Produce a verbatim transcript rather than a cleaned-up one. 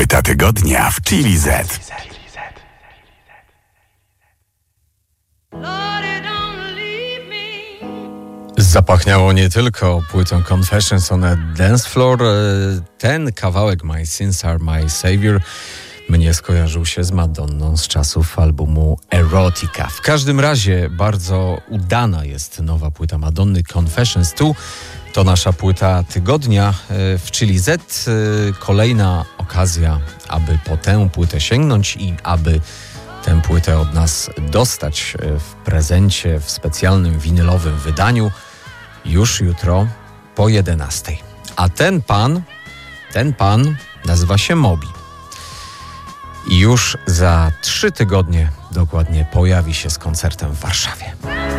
Płyta tygodnia w Chili Z. Zapachniało nie tylko płytą Confessions on a Dance Floor. Ten kawałek My Sins Are My Savior mnie skojarzył się z Madonną z czasów albumu Erotica. W każdym razie bardzo udana jest nowa płyta Madonny, Confessions tu. To nasza płyta tygodnia w Chili Z. Kolejna okazja, aby po tę płytę sięgnąć i aby tę płytę od nas dostać w prezencie, w specjalnym winylowym wydaniu już jutro po jedenastej. A ten pan, ten pan nazywa się Moby. I już za trzy tygodnie dokładnie pojawi się z koncertem w Warszawie.